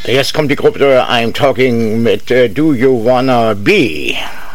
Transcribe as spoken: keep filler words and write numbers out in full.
Jetzt kommt die Gruppe I'm Talking mit äh, Do You Wanna Be?